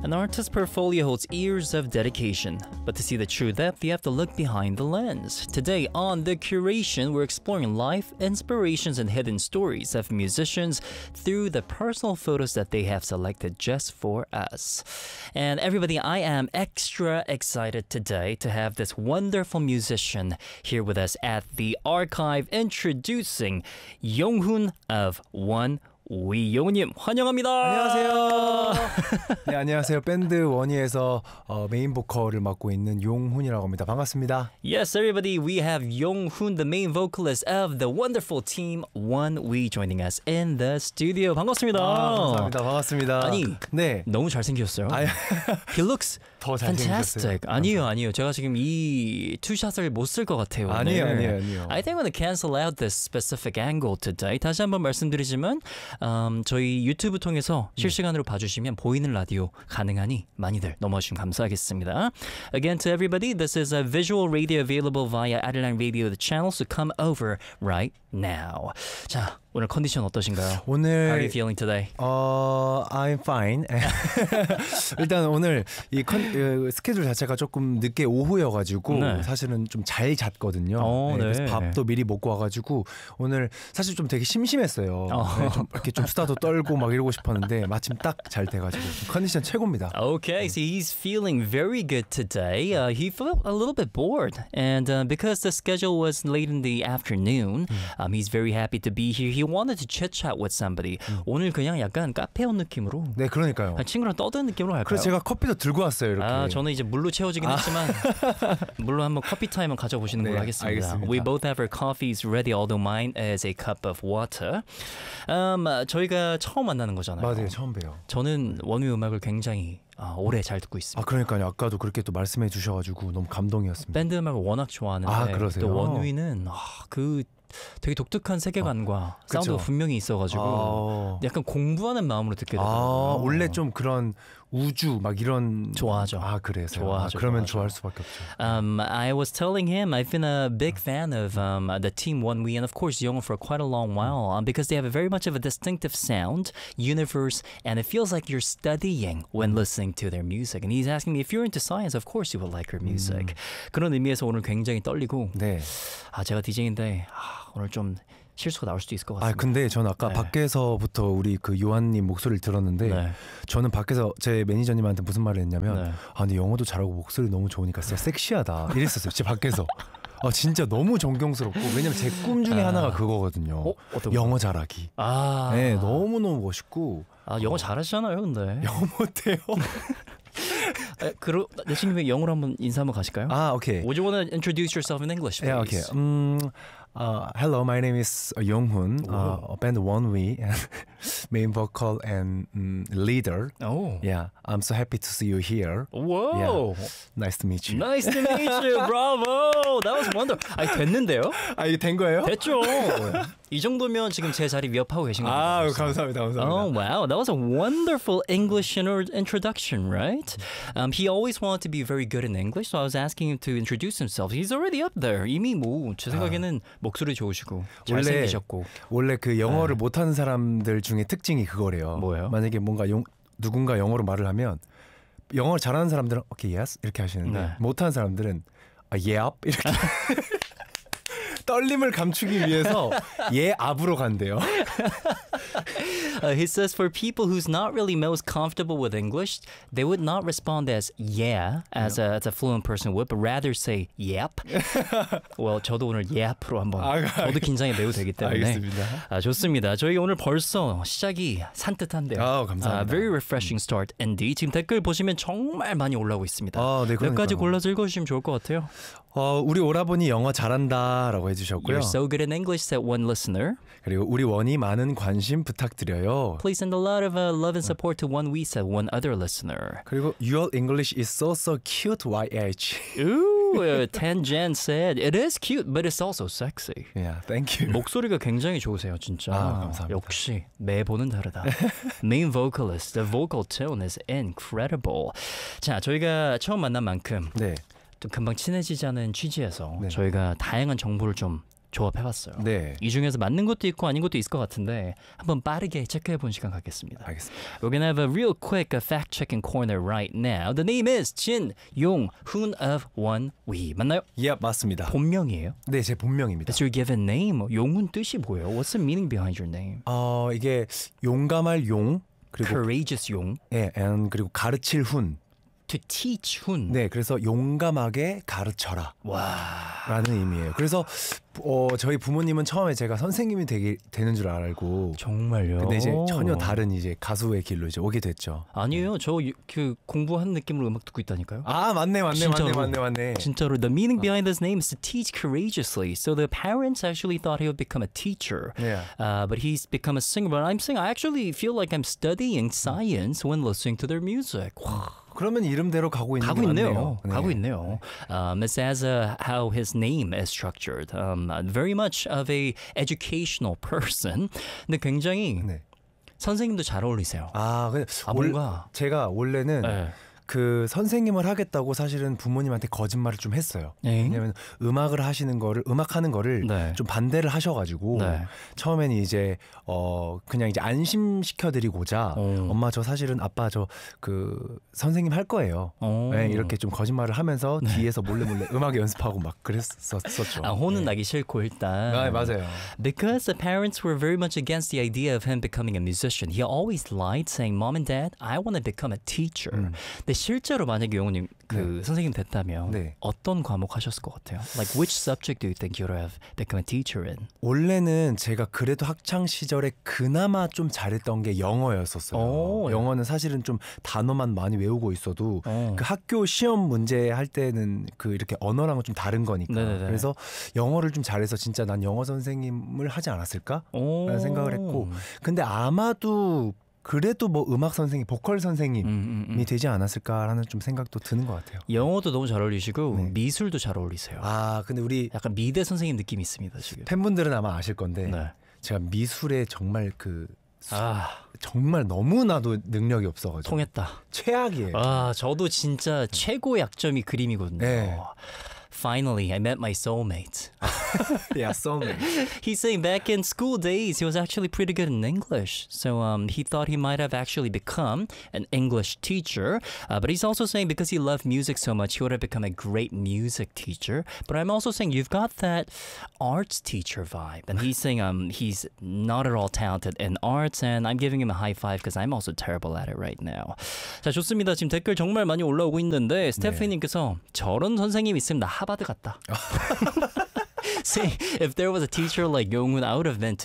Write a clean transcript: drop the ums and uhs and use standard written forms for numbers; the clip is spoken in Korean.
An artist's portfolio holds years of dedication, but to see the true depth, you have to look behind the lens. Today on The Curation, we're exploring life, inspirations, and hidden stories of musicians through the personal photos that they have selected just for us. And everybody, I am extra excited today to have this wonderful musician here with us at the archive, introducing Yonghun of One We. 영훈님 환영합니다. 안녕하세요. 네, 안녕하세요. 밴드 원희에서 메인 보컬을 맡고 있는 용훈이라고 합니다. 반갑습니다. Yes, everybody, we have Yonghun, the main vocalist of the wonderful team One We, joining us in the studio. 반갑습니다. 감사합니다. 반갑습니다. 아니, 네, 너무 잘생겼어요. He looks 더 fantastic. 잘생겼어요. 아니요. 제가 지금 이 투샷을 못 쓸 것 같아요. 아니에요. I think I'm going to cancel out this specific angle today. 다시 한번 말씀드리지만 저희 유튜브 통해서 실시간으로 봐주시면 보이는 라디오 가능하니 많이들 넘어주시면 감사하겠습니다. Again, to everybody, this is a visual radio available via Arirang Radio, the channel, so come over right now. 자, 오늘 컨디션 어떠신가요? 오늘 How are you feeling today? I'm fine. 일단 오늘 이 스케줄 자체가 조금 늦게 오후여가지고 네. 사실은 좀 잘 잤거든요. 네. 그래서 밥도 미리 먹고 와가지고 오늘 사실 좀 되게 심심했어요. 네, 좀 이렇게 좀 수다도 떨고 막 이러고 싶었는데 마침 딱 잘 돼가지고 컨디션 최고입니다. Okay, so he's feeling very good today. He felt a little bit bored, and because the schedule was late in the afternoon, he's very happy to be here. He wanted to chit chat with somebody. 오늘 그냥 약간 카페 온 느낌으로. 네, 그러니까요. 친구랑 떠드는 느낌으로 할까요? 그래서 제가 커피도 들고 왔어요. 이렇게. 저는 이제 물로 채워지긴 했지만 물로 한번 커피 타임을 가져보시는 걸로 하겠습니다. 알겠습니다. We both have our coffees ready, although mine is a cup of water. 저희가 처음 만나는 거잖아요. 맞아요, 처음 봬요. 저는 원우 음악을 굉장히 오래 잘 듣고 있습니다. 그러니까요. 아까도 그렇게 또 말씀해 주셔가지고 너무 감동이었습니다. 밴드 음악을 워낙 좋아하는데 그러세요? 또 원우이는 그 되게 독특한 세계관과 사운드가 분명히 있어가지고 약간 공부하는 마음으로 듣게 되더라고요. 원래 좀 그런 우주 막 이런 좋아하죠. 그래서 좋아하죠. 그러면 좋아할 수밖에 없죠. I was telling him I've been a big fan of the team One We and of course Young for quite a long while because they have a very much of a distinctive sound, universe, and it feels like you're studying when listening to their music. And he's asking me if you're into science, of course you will like her music. 그런 의미에서 오늘 굉장히 떨리고 네. 제가 DJ인데 오늘 좀 실수가 나올 수도 있을 것 같습니다. 근데 저는 아까 밖에서부터 우리 그 요한님 목소리를 들었는데 저는 밖에서 제 매니저님한테 무슨 말을 했냐면 근데 영어도 잘하고 목소리 너무 좋으니까 진짜 섹시하다 이랬었어요. 제 밖에서. 진짜 너무 존경스럽고 왜냐면 제 꿈 중에 하나가 그거거든요. 영어 잘하기. 네, 너무너무 멋있고. 영어 잘하시잖아요, 근데. 영어 못해요. 내친구님 영어로 한번 인사 한번 가실까요? Okay. Would you want to introduce yourself in English, please? Yeah, okay. Hello, my name is Yonghun, band One We, main vocal and leader. Oh. Yeah, I'm so happy to see you here. Whoa. Yeah. Nice to meet you. Nice to meet you. Bravo. That was wonderful. 됐는데요? 이게 된 거예요? 됐죠. 이 정도면 지금 제 자리 위협하고 계신 거예요. 감사합니다. Oh, wow. That was a wonderful English introduction, right? He always wanted to be very good in English, so I was asking him to introduce himself. He's already up there. 이미 제 생각에는 목소리 좋으시고 잘생기셨고. 원래 그 영어를 못하는 사람들 중에 특징이 그거래요. 뭐예요? 만약에 뭔가 누군가 영어로 말을 하면 영어를 잘하는 사람들은 okay, yes 이렇게 하시는데 못하는 사람들은 yep 이렇게 떨림을 감추기 위해서 앞으로 간대요. He says for people who's not really most comfortable with English, they would not respond as as a fluent person would, but rather say yep. Well, 저도 오늘 yep로 한번 저도 긴장이 매우 되기 때문에 알겠습니다. 좋습니다. 저희 오늘 벌써 시작이 산뜻한데요. 감사합니다. Very refreshing start indeed. 지금 댓글 보시면 정말 많이 올라오고 있습니다. 네, 몇 가지 골라서 읽어주시면 좋을 것 같아요. 우리 오라버니 영어 잘한다라고 해주셨고요. You're so good in English, said one listener. 그리고 우리 원이 많은 관심 부탁드려요. Please send a lot of love and support to One We, said one other listener. 그리고 Your English is so cute, YH. Ooh, Tanjan said, it is cute, but it's also sexy. Yeah, thank you. 목소리가 굉장히 좋으세요, 진짜. 감사합니다. 역시 매보는 다르다. Main vocalist, the vocal tone is incredible. 자, 저희가 처음 만난 만큼 또 금방 친해지자는 취지에서 저희가 다양한 정보를 좀 조합해봤어요. 네. 이 중에서 맞는 것도 있고 아닌 것도 있을 것 같은데 한번 빠르게 체크해본 시간 갖겠습니다. 알겠습니다. We're gonna have a real quick fact-checking corner right now. The name is 진용훈 of 원위. 맞나요? 예, 맞습니다. 본명이에요? 네, 제 본명입니다. It's your given name. 용훈 뜻이 뭐예요? What's the meaning behind your name? 이게 용감할 용 그리고 Courageous 용. 예, and 그리고 가르칠 훈. To teach 훈. 네, 그래서 용감하게 가르쳐라. 와. 라는 의미예요. 그래서 저희 부모님은 처음에 제가 선생님이 되는 줄 알고 정말요? 근데 이제 전혀 다른 이제 가수의 길로 이제 오게 됐죠. 아니에요. 저 그 공부한 느낌으로 음악 듣고 있다니까요. 아, 맞네. 진짜로. The meaning behind this name is to teach courageously. So the parents actually thought he would become a teacher. Yeah. But he's become a singer. But I'm saying I actually feel like I'm studying science when listening to their music. 와. 그러면 이름대로 가고 있는 가고 게 있네요. 맞네요. 네. 가고 있네요. It's as how his name is structured. Very much of a educational person. 근데 굉장히 네. 선생님도 잘 어울리세요. 근데 뭔가 제가 원래는 네. 그 선생님을 하겠다고 사실은 부모님한테 거짓말을 좀 했어요. 왜냐면 음악하는 거를 네. 좀 반대를 하셔가지고 네. 처음에는 이제 그냥 이제 안심시켜드리고자 엄마 저 사실은 아빠 저 그 선생님 할 거예요. 네, 이렇게 좀 거짓말을 하면서 뒤에서 몰래 음악 연습하고 막 그랬었죠. 혼은 나기 싫고 일단. 맞아요. Because the parents were very much against the idea of him becoming a musician, he always lied, saying, "Mom and Dad, I want to become a teacher." 근데 실제로 만약에 용훈님 그 선생님 됐다면 네. 어떤 과목 하셨을 것 같아요? Like which subject do you think you would have become a teacher in? 원래는 제가 그래도 학창 시절에 그나마 좀 잘했던 게 영어였었어요. 영어는 사실은 좀 단어만 많이 외우고 있어도 그 학교 시험 문제 할 때는 그 이렇게 언어랑은 좀 다른 거니까. 네네네. 그래서 영어를 좀 잘해서 진짜 난 영어 선생님을 하지 않았을까라는 생각을 했고, 근데 아마도 그래도 뭐 음악 선생님, 보컬 선생님이 되지 않았을까라는 좀 생각도 드는 것 같아요. 영어도 너무 잘 어울리시고 네. 미술도 잘 어울리세요. 근데 우리 약간 미대 선생님 느낌이 있습니다 지금. 팬분들은 아마 아실 건데 네. 제가 미술에 정말 정말 너무나도 능력이 없어가지고 통했다. 최악이에요. 저도 진짜 최고 약점이 그림이거든요. 네. Finally, I met my soulmate. Yeah, soulmate. He's saying back in school days, he was actually pretty good in English. So he thought he might have actually become an English teacher. But he's also saying because he loved music so much, he would have become a great music teacher. But I'm also saying you've got that arts teacher vibe. And he's saying he's not at all talented in arts. And I'm giving him a high five because I'm also terrible at it right now. 자, 좋습니다. 지금 댓글 정말 많이 올라오고 있는데 스테피님께서 저런 선생님 있으면 나 하버드 갔다. See, if there was a teacher like Yonghun, I would have been to